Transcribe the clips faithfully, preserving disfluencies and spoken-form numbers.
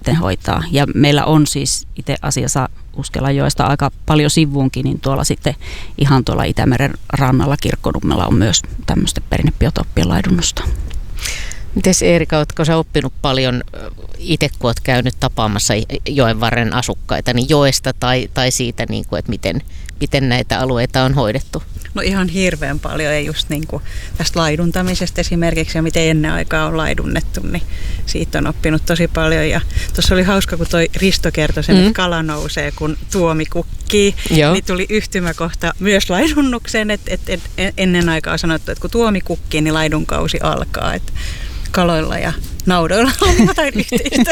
sitten hoitaa. Ja meillä on siis itse asiassa Uskelanjoesta aika paljon sivuunkin, niin tuolla sitten ihan tuolla Itämeren rannalla Kirkkonummella on myös tämmöistä perinnebiotooppien laidunnosta. Mites Eerika, ootko sä oppinut paljon itse, kun oot käynyt tapaamassa joenvarren asukkaita, niin joesta tai, tai siitä, niin kuin, että miten, miten näitä alueita on hoidettu? No ihan hirveän paljon, ja just niin kuin tästä laiduntamisesta esimerkiksi ja miten ennen aikaa on laidunnettu, niin siitä on oppinut tosi paljon. Ja tuossa oli hauska, kun toi Risto kertoi sen, mm. että kala nousee, kun tuomi kukkii, Joo. niin tuli yhtymäkohta myös laidunnukseen, että, että, että ennen aikaa on sanottu, että kun tuomi kukkii, niin laidunkausi alkaa, että kaloilla ja naudoilla on jotain yhteistä.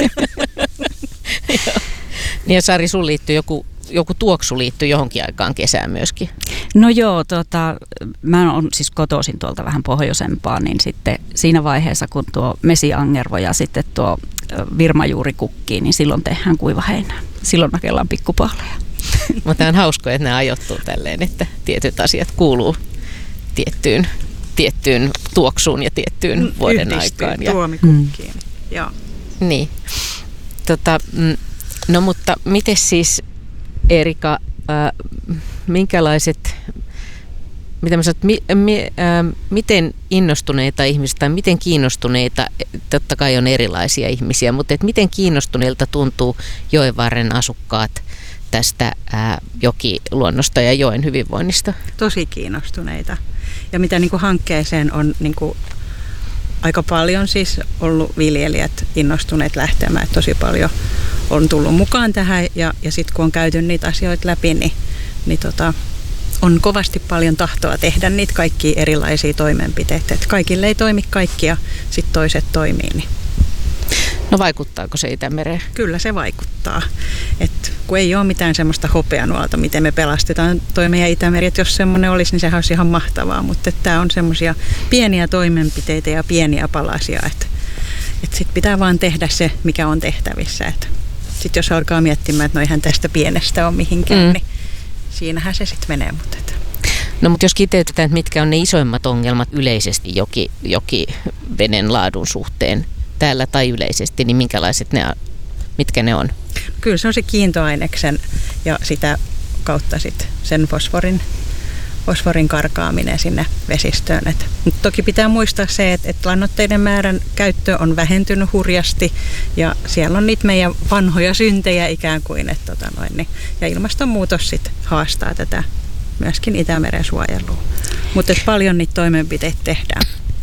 Niin ja Sari, sun liittyy joku Joku tuoksu liittyy johonkin aikaan kesään myöskin. No joo, tota, mä oon siis kotoisin tuolta vähän pohjoisempaa, niin sitten siinä vaiheessa, kun tuo mesiangervo ja sitten tuo virmajuuri kukkii, niin silloin tehdään kuivaheinää. Silloin nakellaan pikkupahleja. Mutta on hauskoa, että ne ajoittuu tälleen, että tietyt asiat kuuluu tiettyyn, tiettyyn tuoksuun ja tiettyyn vuoden Yhdistyy aikaan. tuomikukkiin, mm. joo. Niin. Tota, no mutta miten siis... Eerika, äh, minkälaiset, mitä mä sanot, mi, mi, äh, miten innostuneita ihmisiä tai miten kiinnostuneita, totta kai on erilaisia ihmisiä, mutta et miten kiinnostuneilta tuntuu joenvarren asukkaat tästä äh, jokiluonnosta ja joen hyvinvoinnista? Tosi kiinnostuneita. Ja mitä niin kuin hankkeeseen on niin kuin aika paljon siis ollut viljelijät innostuneet lähtemään, että tosi paljon on tullut mukaan tähän ja, ja sitten kun on käyty niitä asioita läpi, niin, niin tota, on kovasti paljon tahtoa tehdä niitä kaikkia erilaisia toimenpiteitä. Et kaikille ei toimi kaikki ja sitten toiset toimii. Niin. No vaikuttaako se Itämereen? Kyllä se vaikuttaa. Et kun ei ole mitään semmoista hopeanuolta, miten me pelastetaan toi meidän Itämeri, että jos semmoinen olisi, niin sehän olisi ihan mahtavaa. Mutta tämä on semmoisia pieniä toimenpiteitä ja pieniä palasia, että et sitten pitää vaan tehdä se, mikä on tehtävissä. Sitten jos alkaa miettimään, että no eihän tästä pienestä ole mihinkään, mm. niin siinähän se sitten menee. Mutta et. No mutta jos kiteytetään, että mitkä on ne isoimmat ongelmat yleisesti joki, jokiveden laadun suhteen täällä tai yleisesti, niin minkälaiset ne, mitkä ne on? Kyllä se on se kiintoaineksen ja sitä kautta sit sen fosforin, fosforin karkaaminen sinne vesistöön. Mutta toki pitää muistaa se, että et lannoitteiden määrän käyttö on vähentynyt hurjasti ja siellä on niitä meidän vanhoja syntejä ikään kuin. Et tota noin, niin, ja ilmastonmuutos sit haastaa tätä myöskin Itämeren suojelua. Mutta paljon niitä toimenpiteitä tehdään.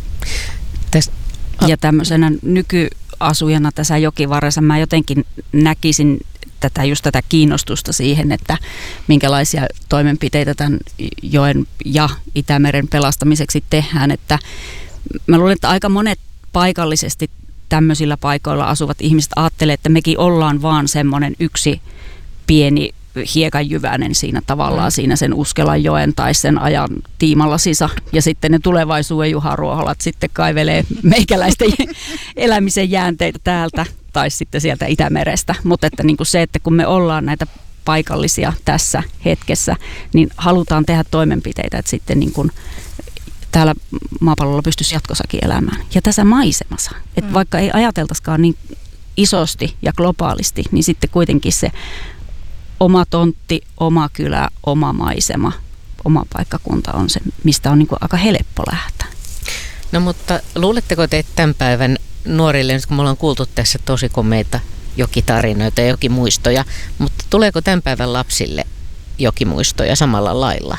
Tästä Ja tämmöisenä nykyasujana tässä jokivarressa mä jotenkin näkisin tätä, just tätä kiinnostusta siihen, että minkälaisia toimenpiteitä tämän joen ja Itämeren pelastamiseksi tehdään. Että mä luulen, että aika monet paikallisesti tämmöisillä paikoilla asuvat ihmiset ajattelee, että mekin ollaan vaan semmoinen yksi pieni hiekanjyväinen siinä tavallaan mm. siinä sen Uskelanjoen tai sen ajan tiimallasissa. Ja sitten ne tulevaisuuden juharuoholat sitten kaivelee meikäläisten elämisen jäänteitä täältä tai sitten sieltä Itämerestä. Mutta että niin kuin se, että kun me ollaan näitä paikallisia tässä hetkessä, niin halutaan tehdä toimenpiteitä, että sitten niin kuin täällä maapallolla pystyisi jatkossakin elämään. Ja tässä maisemassa, että mm. vaikka ei ajateltaisikaan niin isosti ja globaalisti, niin sitten kuitenkin se oma tontti, oma kylä, oma maisema, oma paikkakunta on se, mistä on niin kuin aika helppo lähteä. No mutta luuletteko te, että tämän päivän nuorille, nyt kun me ollaan kuultu tässä tosi komeita jokitarinoita ja jokimuistoja, mutta tuleeko tämän päivän lapsille jokimuistoja samalla lailla,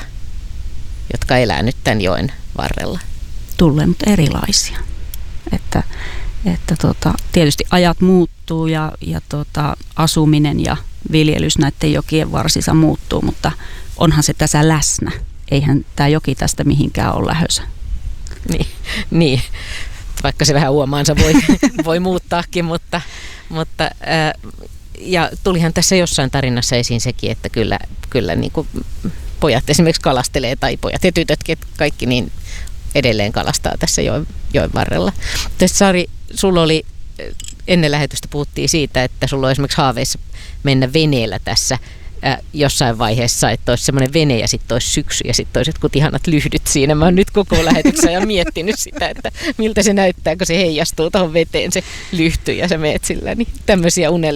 jotka elää nyt tämän joen varrella? Tulee, mutta erilaisia. Että, että tota, tietysti ajat muuttuu ja, ja tota, asuminen ja viljelys näiden jokien varsissa muuttuu, mutta onhan se tässä läsnä. Eihän tämä joki tästä mihinkään ole lähössä. Niin, niin. Vaikka se vähän uomaansa voi, voi muuttaakin, mutta, mutta ää, ja tulihan tässä jossain tarinassa esiin sekin, että kyllä, kyllä niin kuin pojat esimerkiksi kalastelee, tai pojat ja tytötkin, kaikki niin edelleen kalastaa tässä joen, joen varrella. Tästä Sari, sulla oli, ennen lähetystä puhuttiin siitä, että sulla on esimerkiksi haaveissa mennä veneellä tässä äh, jossain vaiheessa, että olisi semmoinen vene ja sitten olisi syksy ja sitten olisi jotkut ihanat lyhdyt siinä. Mä oon nyt koko lähetyksen ja miettinyt sitä, että miltä se näyttää, kun se heijastuu tuohon veteen se lyhty ja sä meet sillä. Niin tämmöisiä unelmia